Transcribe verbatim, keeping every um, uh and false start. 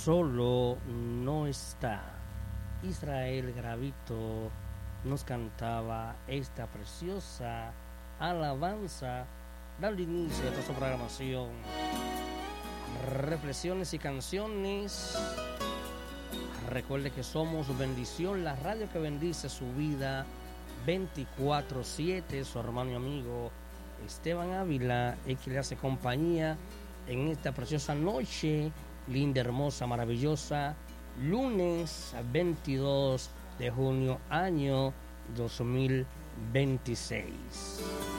solo no está. Israel Gravito nos cantaba esta preciosa alabanza, dando inicio a toda su programación. Reflexiones y canciones. Recuerde que somos Bendición, la radio que bendice su vida veinticuatro siete. Su hermano y amigo Esteban Ávila es que le hace compañía en esta preciosa noche, linda, hermosa, maravillosa, lunes veintidós de junio, año dos mil veintiséis.